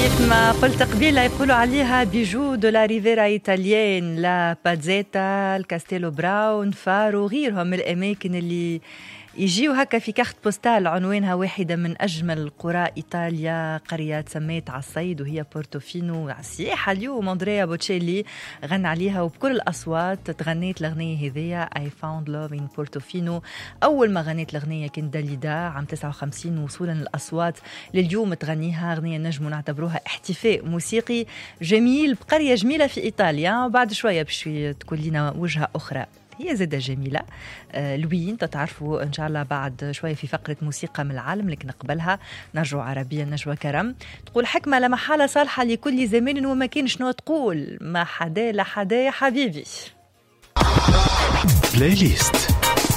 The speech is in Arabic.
كيف ما قلت قبيلة يقولوا عليها بيجو دو لا ريفيرا إيطاليين، لا بازيتا، الكاستيلو براون، فارو، غيرهم من الأماكن اللي يجيو هكا في كارت بوستال عنوانها واحدة من أجمل قرى إيطاليا، قرية تسميت على الصيد وهي بورتوفينو. السياحة اليوم أندريا بوتشيلي غنى عليها وبكل الأصوات تغنيت الأغنية هذية I found love in Portofino. أول ما غنيت الأغنية كان داليدا عام 59، وصولا الأصوات لليوم تغنيها أغنية نجم نعتبروها احتفاء موسيقي جميل بقرية جميلة في إيطاليا. وبعد شوية باش تكون لنا وجهة أخرى هي زادة جميلة. لوين تتعرفوا إن شاء الله بعد شوية في فقرة موسيقى من العالم، لكن قبلها نرجو عربيا. نجوى كرم تقول حكمة لا محالة صالحة لكل زمان ومكان. شنو تقول؟ ما حدا لا حدا يا حبيبي. بلاي ليست.